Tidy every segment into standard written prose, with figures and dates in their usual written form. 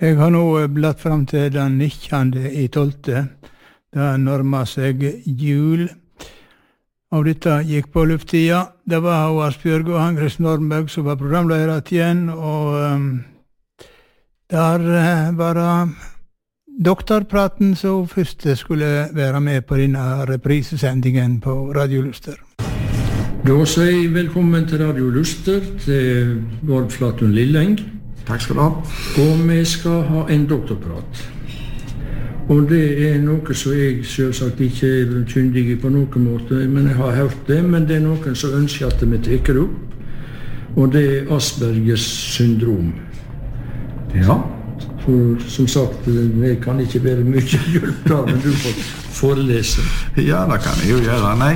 Jeg har nå blatt frem til den 19.12. Det nærmer seg jul. Og dette gikk på lufttida. Det var Asbjørg og Hangres Norberg som var programleder igjen, og der var doktorpraten som først skulle være med på denne reprisesendingen på Radio Luster. Da sier jeg velkommen til Radio Luster, til Bård Flatun Lilleng. Takk skal du ha. Og vi skal ha en doktorprat. Og det noe som jeg selvsagt ikke kyndig på noen måte, men jeg har hørt det, men det noen som ønsker at vi teker opp. Og det Aspergers syndrom. Ja. For som sagt, det kan ikke være mye hjelp da, men du får forelese. Ja, det kan jeg jo gjøre. Nei.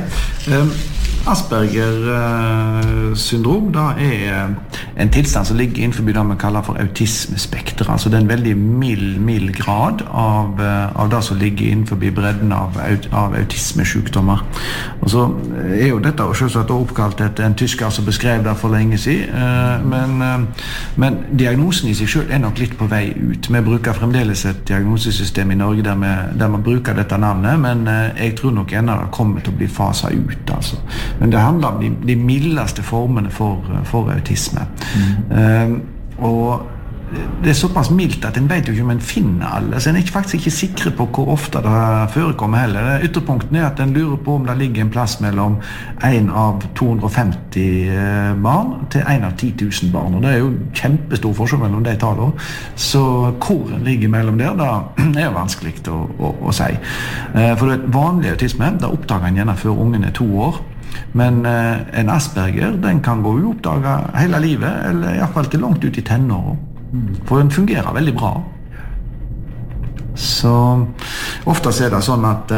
Asperger syndrom da en tilstand som ligger innenfor det vi kaller for autismespekter. Altså det en veldig mild grad av det som ligger innenfor bredden av autismesykdommer. Og så jo dette selvsagt oppkalt etter en tysker som beskrev det for lenge siden, men diagnosen i seg selv nok litt på vei ut. Vi bruker fremdeles et diagnosesystem i Norge der man bruker dette navnet, men jeg tror nok ennå det kommer til å bli faset ut, altså. Men det handler om de mildeste formene for autisme. Og det såpass mildt at en vet jo ikke om en finner alle, så en faktisk ikke sikre på hvor ofte det forekommer heller. Ytterpunkten at en lurer på om det ligger en plass mellom 1 av 250 barn til 1 av 10 000 barn, og det jo kjempestor forskjell mellom de tallene. Så hvor en ligger mellom der, det jo vanskelig å si. For det vanlig autisme, det oppdager en gjerne før ungen 2 år, men en Asperger, den kan gå uoppdaget hele livet, eller I hvert fall til langt ut I tenåret. For den fungerer veldig bra. Så ofte det sånn at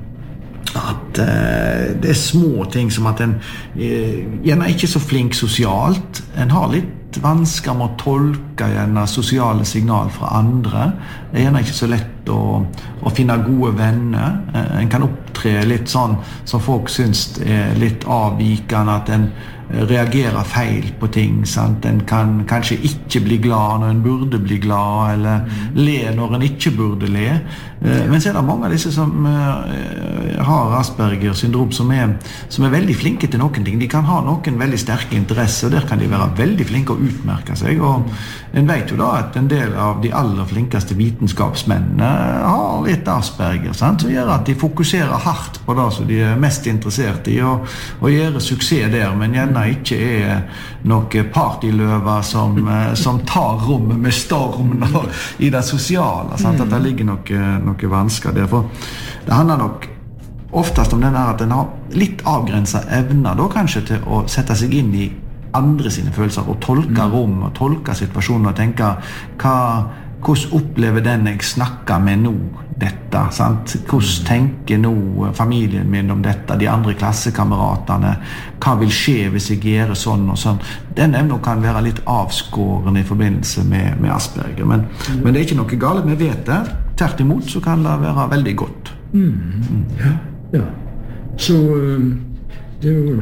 det små ting som at en gjerne ikke så flink sosialt, en har litt vansker med å tolke gjerne sosiale signal fra andre. Det gjerne ikke så lett å finne gode venner. En kan opptre litt sånn som folk synes litt avvikende, at en reagerer feil på ting, sant? En kan kanskje ikke bli glad når en burde bli glad, eller le når en ikke burde le. Men så det mange av disse som har Asperger syndrom som veldig flinke til noen ting. De kan ha noen veldig sterke interesser, og der kan de være veldig flinke å utmerke seg. Og en vet jo da at en del av de aller flinkeste vitenskapsmennene har litt Asperger, sant? Som gjør at de fokuserer hardt på det som de mest interessert I, og gjør suksess der, men gjerne ikke noen partyløver som tar rommet med storm I det sosiale, sant? At det ligger noe vansker der. For det handler nok oftest om at den har litt avgrenset evner da kanskje til å sette seg inn I andre sine følelser og tolke rom og tolke situasjonen og tenke hvordan opplever den jeg snakker med nå dette, sant? Hvordan tenker nå familien min om dette, de andre klassekameratene, hva vil skje hvis jeg gjør sånn og sånn. Den evnen kan være litt avskåren I forbindelse med Asperger, men det ikke noe galt, vi vet det. Tvert imot så kan det være veldig godt. Ja. Så det jo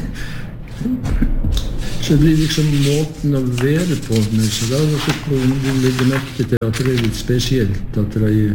så det blir liksom måten å være på med, så da så du legger merke til at det litt spesielt, at de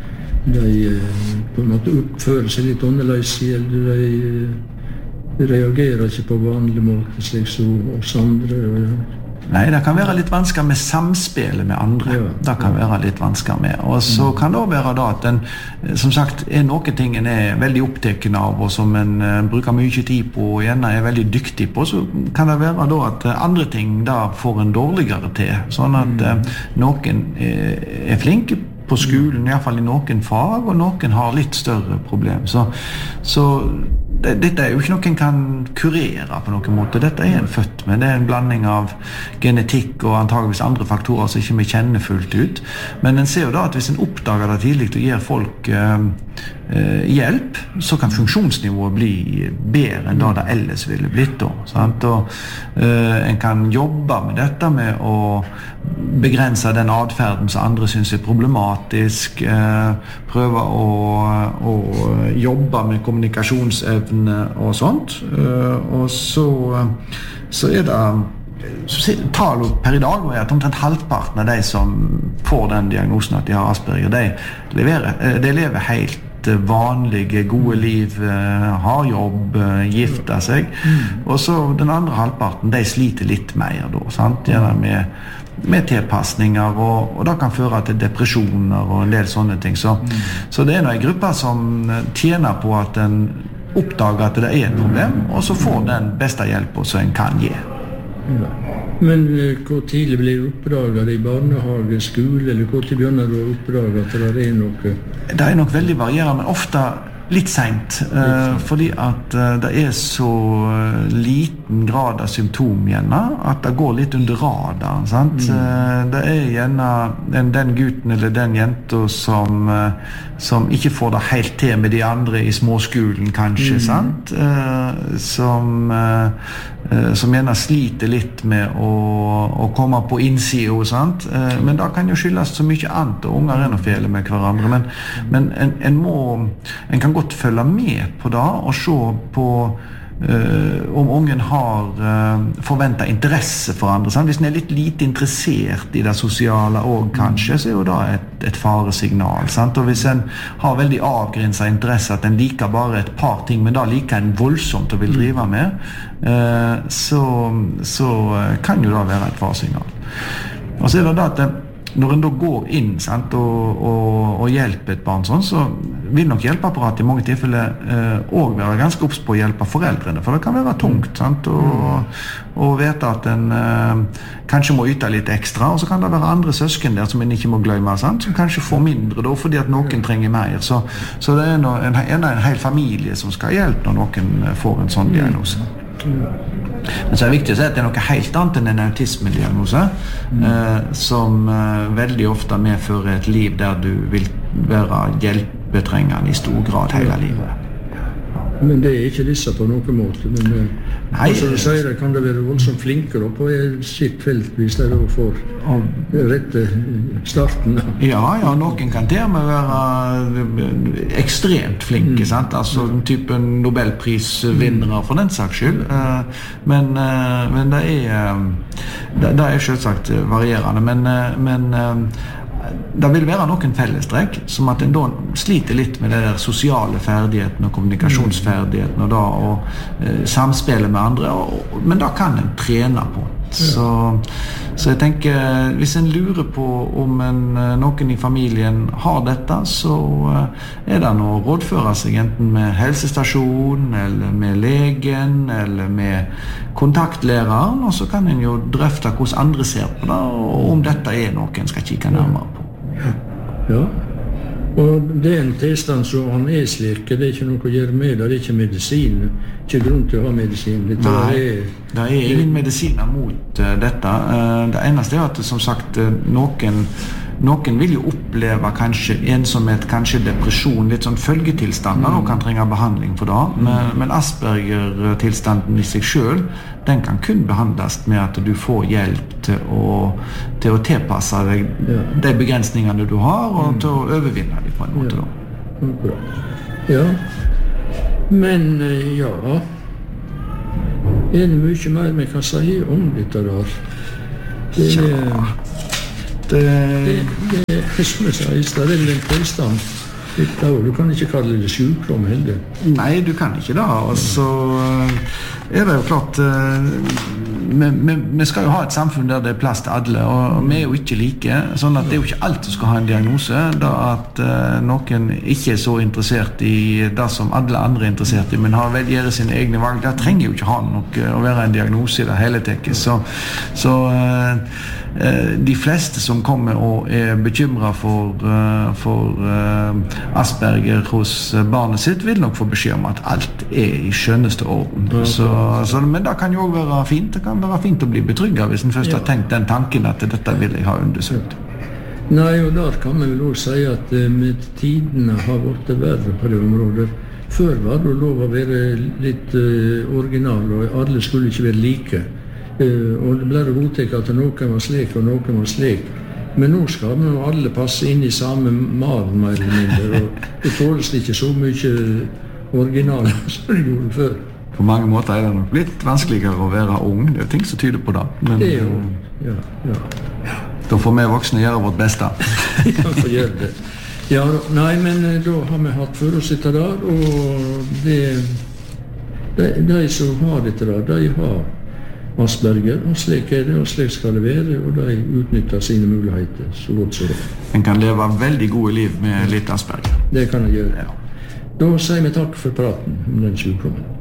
på en måte oppfører seg litt annerledes, eller de reagerer ikke på vanlig måte, slik som oss andre. Nei, det kan være litt vansker med samspillet med andre. Det kan være litt vansker med. Og så kan det være da at den, som sagt, noen ting en veldig opptatt av, og som en bruker mye tid på, og gjerne veldig dyktig på, så kan det være da at andre ting da får en dårligere til. Sånn at noen flinke på skolen, I hvert fall I noen fag, og noen har litt større problem. Så dette jo ikke noe en kan kurere på noen måte. Dette en født med. Det en blanding av genetikk og antageligvis andre faktorer som ikke vi kjenner fullt ut. Men en ser jo da at hvis en oppdager det tidlig og gir folk hjelp, så kan funksjonsnivået bli bedre enn det ellers ville blitt da. Sant? Og en kan jobbe med dette med å begrense den adferden som andre synes problematisk, prøve å jobbe med kommunikasjonsevne og sånt, og så det tallet per i dag er at omtrent halvparten av de som får den diagnosen at de har Asperger, de lever helt vanlige, gode liv, har jobb, gifter seg, og så den andre halvparten, de sliter litt mer da, sant? Gjerne med tilpassninger, og det kan føre til depresjoner og en del sånne ting, så det er en gruppe som tjener på at en oppdager at det er et problem, og så får den beste hjelpen som en kan gi. Ja. Men hvor tidlig blir du oppdaget i barnehage, skole, eller hvor tidlig begynner du å oppdage at det er noe? Det er nok veldig varierende, men ofte litt sent, fordi at det er så liten grad av symptom gjerne, at det går litt under radaren, sant? Det er gjerne den gutten eller den jenta som ikke får det helt til med de andre i småskolen kanskje, sant? Som gjerne sliter litt med å komme på innsiden, sant? Men det kan jo skyldes så mye annet, og unger er noe fele med hverandre, men en kan godt følge med på det og se på om ungen har forventet interesse for andre, sant? Hvis en er litt lite interessert i det sosiale også, kanskje, så er jo det et faresignal, sant? Og hvis en har veldig avgrenset interesse, at en liker bare et par ting, men da liker en voldsomt og vil drive med, så kan jo det være et faresignal. Og så er det da at når en da går inn, sant, og hjelper et barn sånn, så vil nok hjelpeapparatet i mange tilfeller også være ganske obs på å hjelpe foreldrene, for det kan være tungt, sant, og vite at en kanskje må yte litt ekstra, og så kan det være andre søsken der som en ikke må glemme, sant, som kanskje får mindre da, fordi at noen trenger mer, så det er en hel familie som skal hjelpe når noen får en sånn diagnose. Men så er det viktig å si at det er noe helt annet enn en autismediagnose, som veldig ofte medfører et liv der du vil være hjelpetrengende i stor grad hele livet. Men det er ikke disse på noen måte, men som du sier, kan det være voldsomt flinkere på sitt felt hvis det da får rette starten. Ja, noen kan til og med være ekstremt flinke, sant? Altså den typen Nobelprisvinnere for den saks skyld, men det er selvsagt varierende, men det vil være noen fellestrekk, som at en da sliter litt med de der sosiale ferdighetene og kommunikasjonsferdighetene og samspillet med andre, men da kan en trene på. Så jeg tenker, hvis en lurer på om noen i familien har dette, så er det noe å rådføre seg enten med helsestasjon, eller med legen, eller med kontaktlæreren, og så kan en jo drøfte hvordan andre ser på det, og om dette er noe en skal kikke nærmere på. Ja, og det er en tilstand som han er slik, det er ikke noe å gjøre med, det er ikke medisin, ikke grunn til å ha medisin. Nei, det er ingen medisiner mot dette. Det eneste er at, som sagt, noen vil jo oppleve kanskje ensomhet, kanskje depresjon, litt sånn følgetilstander, og kan trenge behandling for det. Men Asperger-tilstanden i seg selv, den kan kun behandles med at du får hjelp til å tilpasse deg de begrensningene du har, og til å overvinne dem på en måte. Ja, men ja, er det mye mer vi kan si om dette der? Det er som jeg sier, det er vel en tilstand. Du kan ikke kalle det sykdom heller. Nei, du kan ikke det. Og så er det jo klart, vi skal jo ha et samfunn der det er plass til alle, og vi er jo ikke like, sånn at det er jo ikke alt som skal ha en diagnose, da at noen ikke er så interessert i det som alle andre er interessert i, men har vel gjøre sine egne valg. Det trenger jo ikke ha noe å være en diagnose i det hele tekket. Så de fleste som kommer og er bekymret for Asperger hos barnet sitt, vil nok få beskjed om at alt er i skjønneste orden. Men det kan jo også være fint. Det kan være fint å bli betrygget hvis en først har tenkt den tanken at dette vil jeg ha undersøkt. Nei, og der kan man vel også si at med tidene har vært verre på det området. Før var det lov å være litt original, og alle skulle ikke være like. Og det ble godtatt at noen var slik og noen var slik, men nå skal vi alle passe inn i samme mal mer eller mindre, og det tåles ikke så mye original som det gjorde før. På mange måter det nok litt vanskeligere å være ung. Det ting som tyder på det. Men Det jo, ja. Da får vi voksne gjøre vårt beste. Ja, får gjøre det. Ja, nei, men da har vi hatt for oss dette der, og de som har dette der, de har Asperger, og slik det, og slik skal det være, og de utnytter sine muligheter så godt som det. En kan leve veldig gode liv med litt Asperger. Det kan de gjøre. Da sier vi takk for praten om den sykdommen.